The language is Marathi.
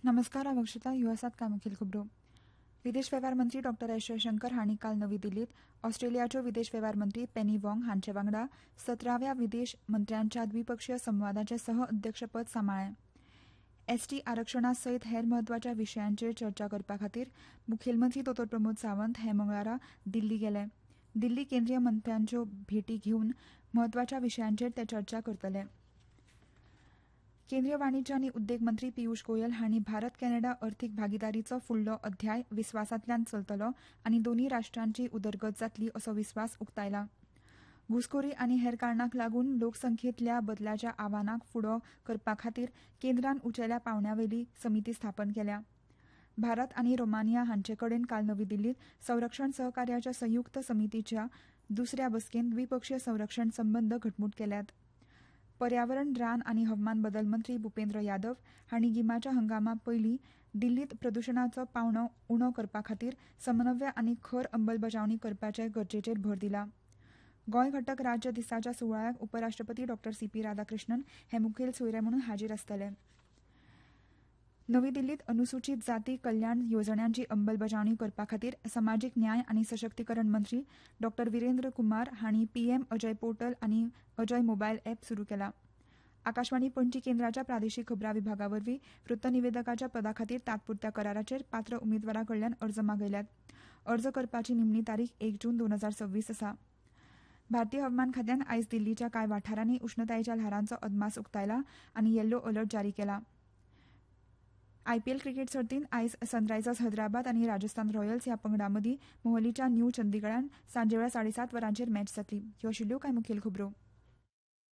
नमस्कार अवक्षता युएसात काय मुखेल खबरो. विदेश वेव्हार मंत्री डॉ एस जयशंकर हांणी काल नवी दिल्लीत ऑस्ट्रेलियाच्यो विदेश वेव्हार मंत्री पेनी वॉंग हांचे वांगडा 17व्या विदेश मंत्र्यांच्या द्विपक्षीय संवादाचें सह अध्यक्षपद सांबाळ्ळें. एसटी आरक्षणा सयत हेर म्हत्वाच्या विशयांचेर चर्चा करपा खातीर मुखेलमंत्री दोतोर प्रमोद सावंत हे मंगळारा दिल्ली गेले. दिल्ली केंद्रीय मंत्र्यांच्यो भेटी घेवन म्हत्वाच्या विशयांचेर ते चर्चा करतले. केंद्रीय वाणिज्य आनी उद्देग मंत्री पियुष गोयल हांणी भारत कॅनडा अर्थीक भागीदारीचो फुडलो अध्याय विस्वासांतल्यान चलतलो आनी दोनूय राष्ट्रांची उदरगत जातली असो विस्वास उक्तायला. घुसखोरी आनी हेर कारणांक लागून लोकसंख्येंतल्या बदलाच्या आव्हानाक फुडो करपा खातीर केंद्रान उंचेल्या पांवड्यावेली समिती स्थापन केल्या. भारत आनी रोमानिया हांचे कडेन काल नवी दिल्लीत संरक्षण सहकार्याच्या संयुक्त समितीच्या दुसऱ्या बसकेंत द्विपक्षीय संरक्षण संबंद घटमूट केल्यात. पर्यावरण, रान आनी हवामान बदल मंत्री भुपेंद्र यादव हांणी गिमाच्या हंगामा पयलीं दिल्लीत प्रदुशणाचो पावंडो उणो करपा खातीर समन्वय आनी खर अंमलबजावणी करपाचे गरजेचेर भर दिला. गोंय घटक राज्य दिसाच्या सुवाळ्याक उपराष्ट्रपती डॉ सी.पी. राधाकृष्णन हे मुखेल सोयरे म्हणून हाजीर आसतले. नवी दिल्लीत अनुसूचित जाती कल्याण येवजण्यांची अंमलबजावणी करपा खातीर समाजीक न्याय आनी सशक्तीकरण मंत्री डॉ विरेंद्र कुमार हांणी पीएम अजय पोर्टल आनी अजय मोबायल एप सुरू केला. आकाशवाणी पणजी केंद्राच्या प्रादेशीक खबरां विभागावरवीं वृत्तनिवेदकाच्या पदा खातीर तात्पुरत्या कराराचेर पात्र उमेदवारां कडल्यान अर्ज मागयल्यात. अर्ज करपाची निमणी तारीख 1 जून 2026 आसा. भारतीय हवामान खात्यान आयज दिल्लीच्या कांय वाठारांनी उश्णतायेच्या ल्हारांचो अदमास उक्तायला आनी येल्लो अलर्ट जारी केला. आयपीएल क्रिकेट सर्तींत आयज सनरायझर्स हैदराबाद आनी राजस्थान रॉयल्स ह्या पंगडां मदीं मोहालीच्या न्यू चंदीगडात सांजे वेळा 7:30 वरांचेर मॅच जातली. ह्यो आशिल्ल्यो कांय मुखेल खबरो.